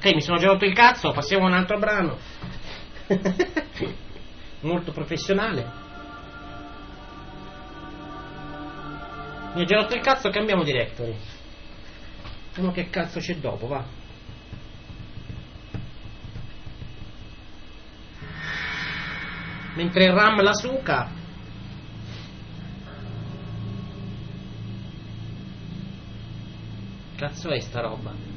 Ok, mi sono già rotto il cazzo, passiamo a un altro brano. Molto professionale. Mi ho già rotto il cazzo, cambiamo directory. Vediamo che cazzo c'è dopo, va. Mentre il RAM la suca. Cazzo è sta roba?